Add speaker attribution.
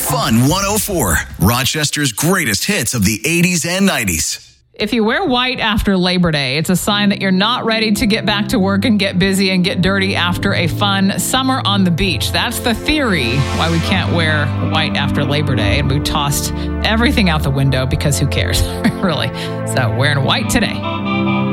Speaker 1: Fun 104, Rochester's greatest hits of the 80s and 90s.
Speaker 2: If you wear white after Labor Day, it's a sign that you're not ready to get back to work and get busy and get dirty after a fun summer on the beach. That's the theory why we can't wear white after Labor Day. And we tossed everything out the window because who cares, really? So wearing white today.